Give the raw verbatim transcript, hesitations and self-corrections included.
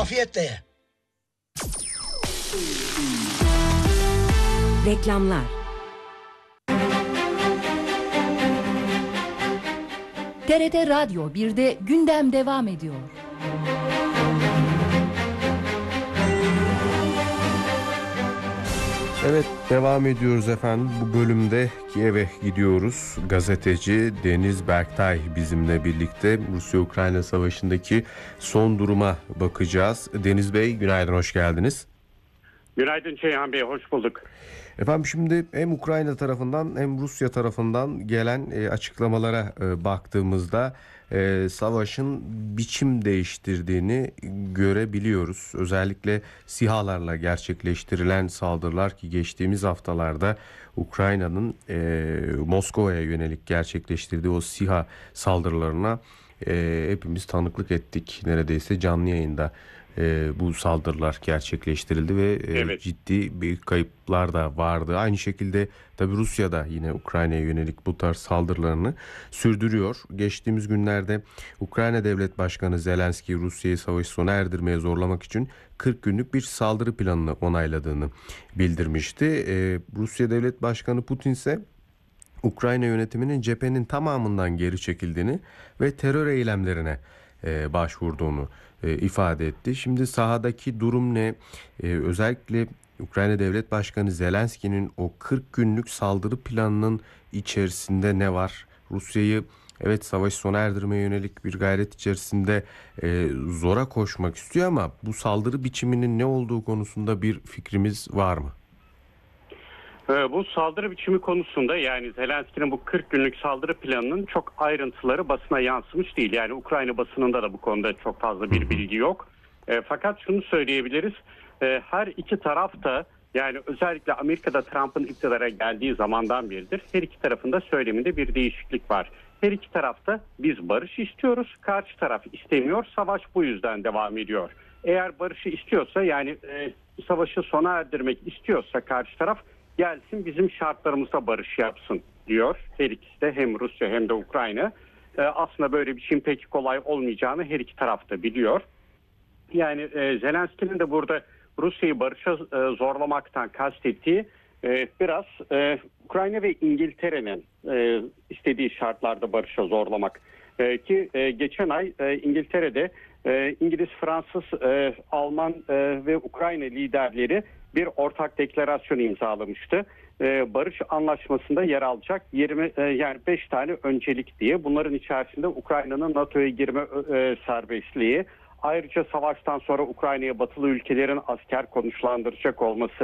Afiyetle ye. Reklamlar. T R T Radyo birde gündem devam ediyor. Evet, devam ediyoruz efendim. Bu bölümde Kiev'e gidiyoruz. Gazeteci Deniz Berktay bizimle birlikte Rusya-Ukrayna savaşındaki son duruma bakacağız. Deniz Bey, günaydın, hoş geldiniz. Günaydın Ceyhan Bey, hoş bulduk. Efendim şimdi hem Ukrayna tarafından hem Rusya tarafından gelen e, açıklamalara e, baktığımızda e, savaşın biçim değiştirdiğini görebiliyoruz. Özellikle SİHA'larla gerçekleştirilen saldırılar ki geçtiğimiz haftalarda Ukrayna'nın e, Moskova'ya yönelik gerçekleştirdiği o SİHA saldırılarına e, hepimiz tanıklık ettik. Neredeyse canlı yayında E, bu saldırılar gerçekleştirildi ve e, evet. ciddi bir kayıplar da vardı. Aynı şekilde tabii Rusya da yine Ukrayna'ya yönelik bu tarz saldırılarını sürdürüyor. Geçtiğimiz günlerde Ukrayna Devlet Başkanı Zelenski Rusya'yı savaşı sona erdirmeye zorlamak için kırk günlük bir saldırı planını onayladığını bildirmişti. E, Rusya Devlet Başkanı Putin ise Ukrayna yönetiminin cephenin tamamından geri çekildiğini ve terör eylemlerine e, başvurduğunu e, ifade etti. Şimdi sahadaki durum ne? E, özellikle Ukrayna Devlet Başkanı Zelenski'nin o kırk günlük saldırı planının içerisinde ne var? Rusya'yı evet savaşı sona erdirmeye yönelik bir gayret içerisinde e, zora koşmak istiyor ama bu saldırı biçiminin ne olduğu konusunda bir fikrimiz var mı? Bu saldırı biçimi konusunda yani Zelenski'nin bu kırk günlük saldırı planının çok ayrıntıları basına yansımış değil. Yani Ukrayna basınında da bu konuda çok fazla bir bilgi yok. E, fakat şunu söyleyebiliriz. E, her iki taraf da yani özellikle Amerika'da Trump'ın iktidara geldiği zamandan beridir her iki tarafında söyleminde bir değişiklik var. Her iki tarafta biz barış istiyoruz, karşı taraf istemiyor, savaş bu yüzden devam ediyor. Eğer barışı istiyorsa yani e, savaşı sona erdirmek istiyorsa karşı taraf gelsin bizim şartlarımızda barış yapsın diyor. Her ikisi de hem Rusya hem de Ukrayna. Ee, aslında böyle bir şeyin pek kolay olmayacağını her iki taraf da biliyor. Yani e, Zelenski'nin de burada Rusya'yı barışa e, zorlamaktan kastettiği e, biraz e, Ukrayna ve İngiltere'nin e, istediği şartlarda barışa zorlamak. E, ki e, geçen ay e, İngiltere'de e, İngiliz, Fransız, e, Alman e, ve Ukrayna liderleri bir ortak deklarasyon imzalamıştı. Ee, barış anlaşmasında yer alacak yirmi e, yani beş tane öncelik diye. Bunların içerisinde Ukrayna'nın NATO'ya girme e, serbestliği, ayrıca savaştan sonra Ukrayna'ya batılı ülkelerin asker konuşlandıracak olması,